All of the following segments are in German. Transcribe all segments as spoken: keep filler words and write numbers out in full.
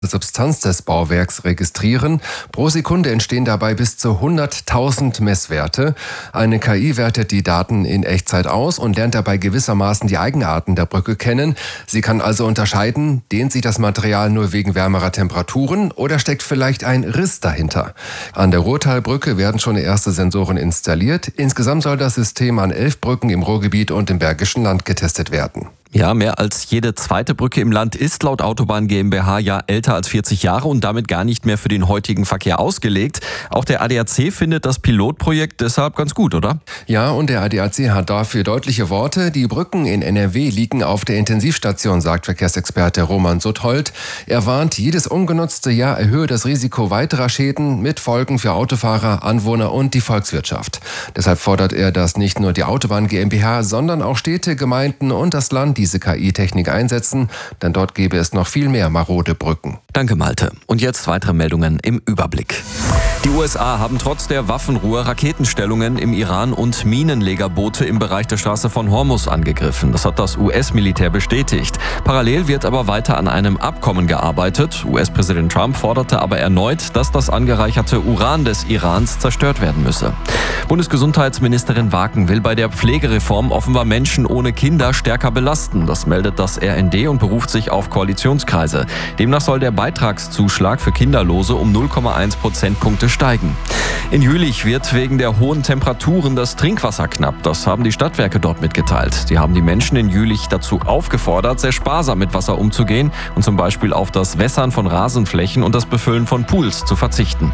Substanz des Bauwerks registrieren. Pro Sekunde entstehen dabei bis zu hunderttausend Messwerte. Eine K I wertet die Daten in Echtzeit aus und lernt dabei gewissermaßen die Eigenarten der Brücke kennen. Sie kann also unterscheiden, dehnt sich das Material nur wegen wärmerer Temperaturen oder steckt vielleicht ein Riss dahinter. An der Ruhrtalbrücke werden schon erste Sensoren installiert. Insgesamt soll das System an elf Brücken im Ruhrgebiet und im Bergischen Land getestet werden. Ja, mehr als jede zweite Brücke im Land ist laut Autobahn GmbH ja älter als vierzig Jahre und damit gar nicht mehr für den heutigen Verkehr ausgelegt. Auch der A D A C findet das Pilotprojekt deshalb ganz gut, oder? Ja, und der A D A C hat dafür deutliche Worte. Die Brücken in N R W liegen auf der Intensivstation, sagt Verkehrsexperte Roman Suthold. Er warnt, jedes ungenutzte Jahr erhöhe das Risiko weiterer Schäden mit Folgen für Autofahrer, Anwohner und die Volkswirtschaft. Deshalb fordert er, dass nicht nur die Autobahn GmbH, sondern auch Städte, Gemeinden und das Land diese K I-Technik einsetzen, denn dort gäbe es noch viel mehr marode Brücken. Danke, Malte. Und jetzt weitere Meldungen im Überblick. Die U S A haben trotz der Waffenruhe Raketenstellungen im Iran und Minenlegerboote im Bereich der Straße von Hormuz angegriffen. Das hat das U S-Militär bestätigt. Parallel wird aber weiter an einem Abkommen gearbeitet. U S-Präsident Trump forderte aber erneut, dass das angereicherte Uran des Irans zerstört werden müsse. Bundesgesundheitsministerin Waken will bei der Pflegereform offenbar Menschen ohne Kinder stärker belasten. Das meldet das R N D und beruft sich auf Koalitionskreise. Demnach soll der Beitragszuschlag für Kinderlose um null Komma eins Prozentpunkte steigen. In Jülich wird wegen der hohen Temperaturen das Trinkwasser knapp. Das haben die Stadtwerke dort mitgeteilt. Die haben die Menschen in Jülich dazu aufgefordert, sehr sparsam mit Wasser umzugehen und zum Beispiel auf das Wässern von Rasenflächen und das Befüllen von Pools zu verzichten.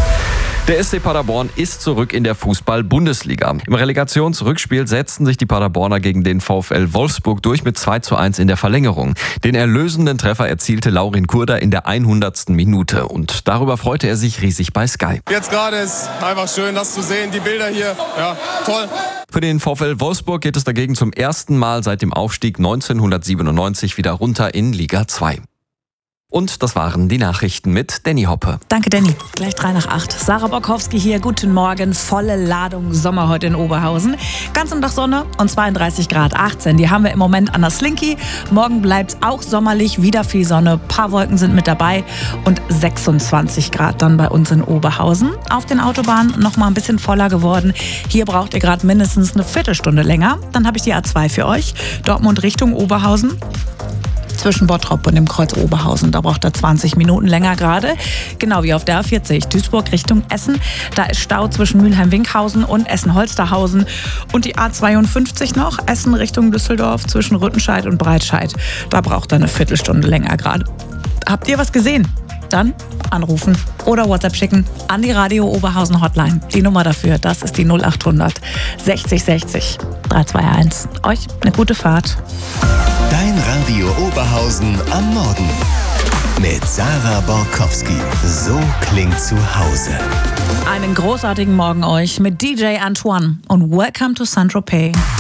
Der S C Paderborn ist zurück in der Fußball-Bundesliga. Im Relegationsrückspiel setzten sich die Paderborner gegen den VfL Wolfsburg durch mit zwei zu eins in der Verlängerung. Den erlösenden Treffer erzielte Laurin Kurder in der hundertsten Minute. Und darüber freute er sich riesig bei Sky. Jetzt gerade ist einfach schön, das zu sehen, die Bilder hier. Ja, toll. Für den VfL Wolfsburg geht es dagegen zum ersten Mal seit dem Aufstieg neunzehnhundertsiebenundneunzig wieder runter in Liga zwei. Und das waren die Nachrichten mit Danny Hoppe. Danke, Danny. Gleich drei nach acht. Sarah Borkowski hier. Guten Morgen. Volle Ladung Sommer heute in Oberhausen. Ganzen Tag Sonne und zweiunddreißig Grad achtzehn. Die haben wir im Moment an der Slinky. Morgen bleibt es auch sommerlich. Wieder viel Sonne. Ein paar Wolken sind mit dabei. Und sechsundzwanzig Grad dann bei uns in Oberhausen. Auf den Autobahnen noch mal ein bisschen voller geworden. Hier braucht ihr gerade mindestens eine Viertelstunde länger. Dann habe ich die A zwei für euch. Dortmund Richtung Oberhausen. Zwischen Bottrop und dem Kreuz Oberhausen. Da braucht er zwanzig Minuten länger gerade. Genau wie auf der A vierzig. Duisburg Richtung Essen. Da ist Stau zwischen Mülheim-Winkhausen und Essen-Holsterhausen. Und die A zweiundfünfzig noch. Essen Richtung Düsseldorf zwischen Rüttenscheid und Breitscheid. Da braucht er eine Viertelstunde länger gerade. Habt ihr was gesehen? Dann anrufen oder WhatsApp schicken an die Radio Oberhausen Hotline. Die Nummer dafür, das ist die null achthundert sechzig sechzig dreihundertzweiundzweißig. Euch eine gute Fahrt. Dein Radio Oberhausen am Morgen. Mit Sarah Borkowski. So klingt zu Hause. Einen großartigen Morgen euch mit D J Antoine und Welcome to Saint-Tropez.